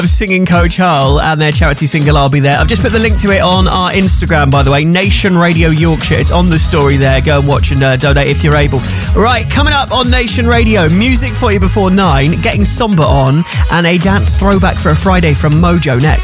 Singing Coach Hull and their charity single I'll Be There. I've just put the link to it on our Instagram, by the way, Nation Radio Yorkshire. It's on the story there. Go and watch and donate if you're able. Right, coming up on Nation Radio, music for you before 9, getting somber on, and a dance throwback for a Friday from Mojo next.